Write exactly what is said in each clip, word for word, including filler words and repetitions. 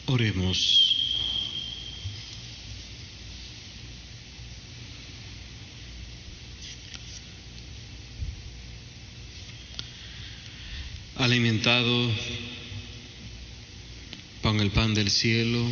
Oremos. Alimentado con el pan del cielo,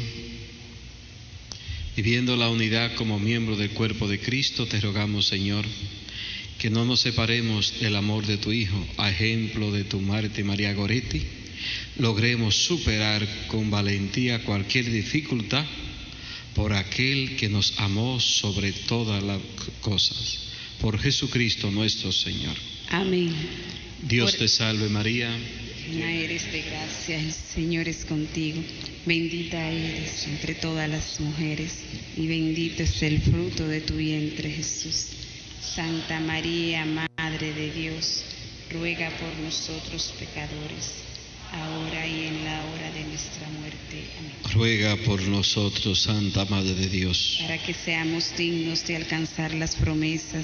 viviendo la unidad como miembro del cuerpo de Cristo, te rogamos, Señor, que no nos separemos del amor de tu Hijo. A ejemplo de tu Marte María Goretti, logremos superar con valentía cualquier dificultad por aquel que nos amó sobre todas las cosas. Por Jesucristo nuestro Señor. Amén. Dios Por... te salve María. Llena eres de gracia, el Señor es contigo. Bendita eres entre todas las mujeres y bendito es el fruto de tu vientre, Jesús. Santa María, Madre de Dios, ruega por nosotros pecadores, ahora y en la hora de nuestra muerte. Amén. Ruega por nosotros, Santa Madre de Dios, para que seamos dignos de alcanzar las promesas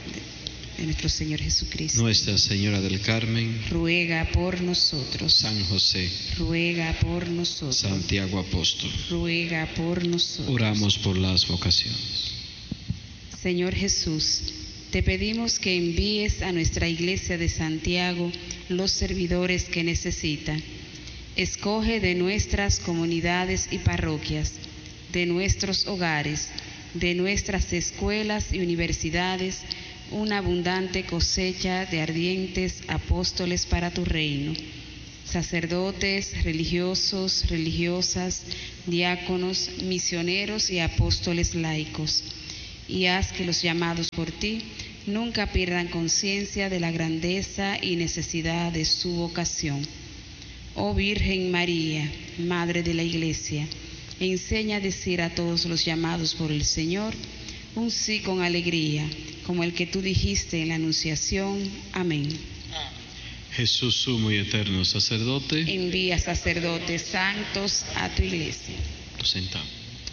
de nuestro Señor Jesucristo. Nuestra Señora del Carmen, ruega por nosotros. San José, ruega por nosotros. Santiago Apóstol, ruega por nosotros. Oramos por las vocaciones. Señor Jesús, te pedimos que envíes a nuestra Iglesia de Santiago los servidores que necesita. Escoge de nuestras comunidades y parroquias, de nuestros hogares, de nuestras escuelas y universidades, una abundante cosecha de ardientes apóstoles para tu reino, sacerdotes, religiosos, religiosas, diáconos, misioneros y apóstoles laicos, y haz que los llamados por ti nunca pierdan conciencia de la grandeza y necesidad de su vocación. Oh Virgen María, Madre de la Iglesia, enseña a decir a todos los llamados por el Señor un sí con alegría, como el que tú dijiste en la Anunciación. Amén. Jesús, sumo y eterno sacerdote, envía sacerdotes santos a tu Iglesia. Nos sentamos.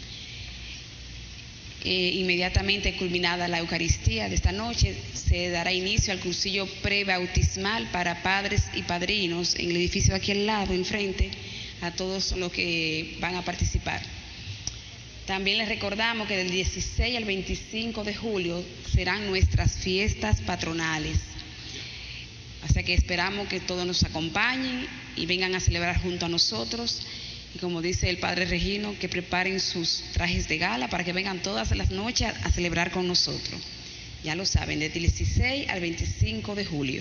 Eh, inmediatamente culminada la Eucaristía de esta noche, se dará inicio al cursillo prebautismal para padres y padrinos en el edificio de aquí al lado, enfrente, a todos los que van a participar. También les recordamos que del dieciséis al veinticinco de julio serán nuestras fiestas patronales. O sea que esperamos que todos nos acompañen y vengan a celebrar junto a nosotros. Y como dice el Padre Regino, que preparen sus trajes de gala para que vengan todas las noches a celebrar con nosotros. Ya lo saben, del dieciséis al veinticinco de julio.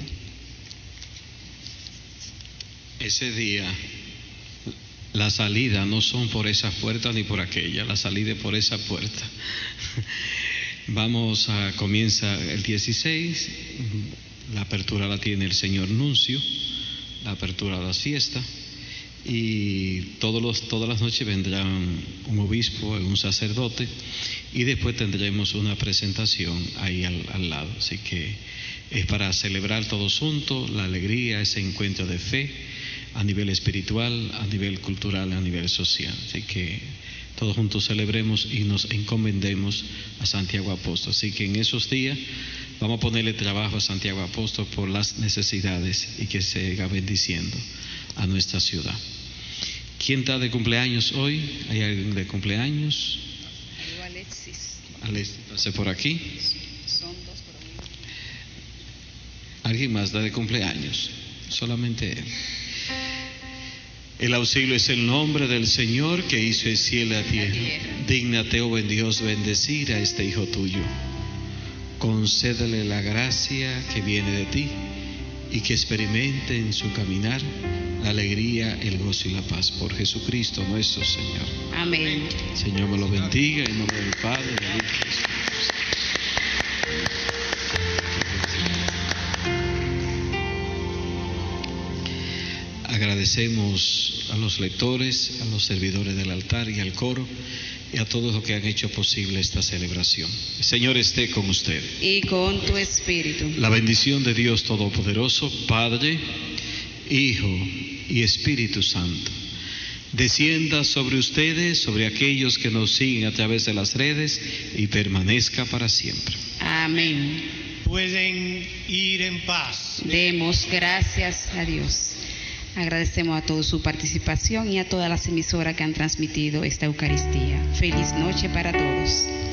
Ese día, la salida no son por esa puerta ni por aquella, la salida es por esa puerta. Vamos a, comienza el dieciséis, la apertura la tiene el señor nuncio, la apertura de las fiestas, y todos los, todas las noches vendrán un obispo y un sacerdote, y después tendremos una presentación ahí al, al lado. Así que es para celebrar todos juntos la alegría, ese encuentro de fe, a nivel espiritual, a nivel cultural, a nivel social. Así que todos juntos celebremos y nos encomendemos a Santiago Apóstol. Así que en esos días vamos a ponerle trabajo a Santiago Apóstol por las necesidades y que siga bendiciendo a nuestra ciudad. ¿Quién está de cumpleaños hoy? ¿Hay alguien de cumpleaños? Alexis. Alexis, pase por aquí. Son dos por ahí. ¿Alguien más da de cumpleaños? Solamente él. El auxilio es el nombre del Señor que hizo el cielo y la tierra. Dígnate, oh buen Dios, bendecir a este hijo tuyo. Concédele la gracia que viene de ti y que experimente en su caminar la alegría, el gozo y la paz. Por Jesucristo nuestro Señor. Amén. Señor me lo bendiga en nombre del Padre, del Hijo y del Espíritu Santo. Agradecemos a los lectores, a los servidores del altar y al coro y a todos los que han hecho posible esta celebración. El Señor esté con usted. Y con tu espíritu. La bendición de Dios Todopoderoso, Padre, Hijo y Espíritu Santo, descienda sobre ustedes, sobre aquellos que nos siguen a través de las redes y permanezca para siempre. Amén. Pueden ir en paz. Demos gracias a Dios. Agradecemos a todos su participación y a todas las emisoras que han transmitido esta Eucaristía. Feliz noche para todos.